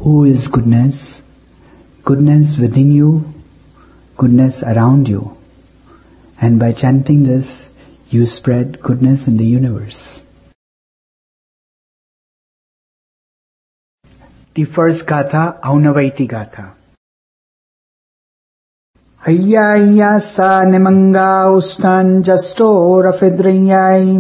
Who is goodness? Goodness within you, goodness around you. And by chanting this, you spread goodness in the universe. The first gatha, Aunavaiti Gatha. Hayya sa nemanga ustan jasto rafedriyai